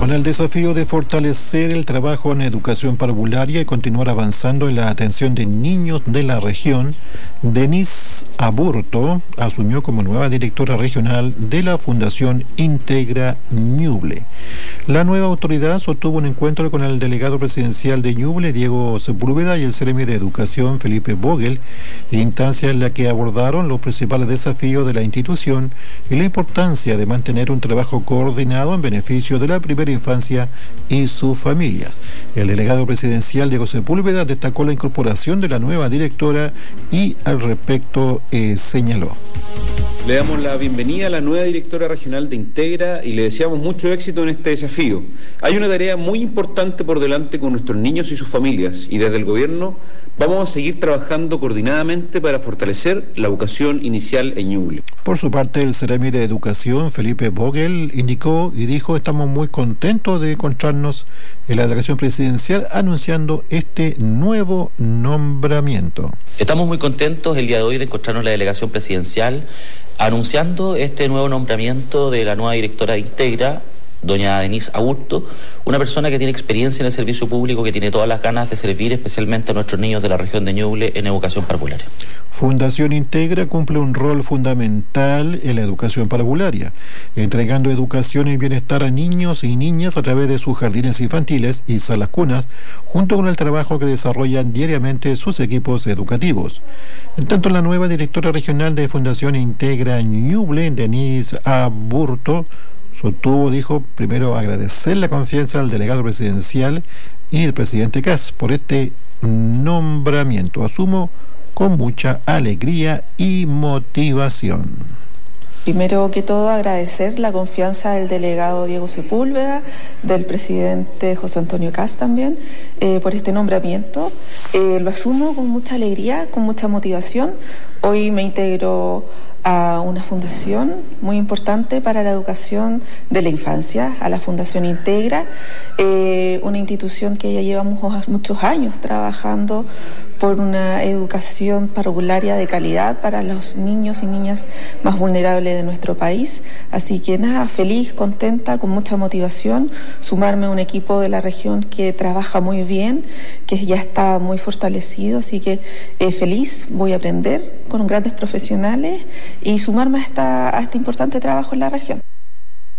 Con el desafío de fortalecer el trabajo en educación parvularia y continuar avanzando en la atención de niños de la región, Denise Aburto asumió como nueva directora regional de la Fundación Integra Ñuble. La nueva autoridad sostuvo un encuentro con el delegado presidencial de Ñuble, Diego Sepúlveda, y el Seremi de Educación, Felipe Vogel, instancia en la que abordaron los principales desafíos de la institución y la importancia de mantener un trabajo coordinado en beneficio de la primera infancia y sus familias. El delegado presidencial Diego Sepúlveda destacó la incorporación de la nueva directora y al respecto señaló: le damos la bienvenida a la nueva directora regional de Integra y le deseamos mucho éxito en este desafío. Hay una tarea muy importante por delante con nuestros niños y sus familias, y desde el gobierno vamos a seguir trabajando coordinadamente para fortalecer la educación inicial en Ñuble. Por su parte, el Seremi de Educación, Felipe Vogel, indicó y dijo: estamos muy contentos de encontrarnos en la delegación presidencial anunciando este nuevo nombramiento. Estamos muy contentos el día de hoy de encontrarnos en la delegación presidencial anunciando este nuevo nombramiento de la nueva directora de Integra, doña Denise Aburto, una persona que tiene experiencia en el servicio público, que tiene todas las ganas de servir especialmente a nuestros niños de la región de Ñuble en educación parvularia. Fundación Integra cumple un rol fundamental en la educación parvularia, entregando educación y bienestar a niños y niñas a través de sus jardines infantiles y salas cunas, junto con el trabajo que desarrollan diariamente sus equipos educativos. En tanto, la nueva directora regional de Fundación Integra Ñuble, Denise Aburto, sostuvo, dijo, primero agradecer la confianza del delegado presidencial y del presidente Kast por este nombramiento. Asumo con mucha alegría y motivación. Primero que todo, agradecer la confianza del delegado Diego Sepúlveda, del presidente José Antonio Kast también, por este nombramiento. Lo asumo con mucha alegría, con mucha motivación. Hoy me integro a una fundación muy importante para la educación de la infancia, a la Fundación Integra, una institución que ya llevamos muchos años trabajando por una educación parvularia de calidad para los niños y niñas más vulnerables de nuestro país. Así que nada, feliz, contenta, con mucha motivación, sumarme a un equipo de la región que trabaja muy bien, que ya está muy fortalecido, así que feliz, voy a aprender con grandes profesionales y sumarme a este importante trabajo en la región.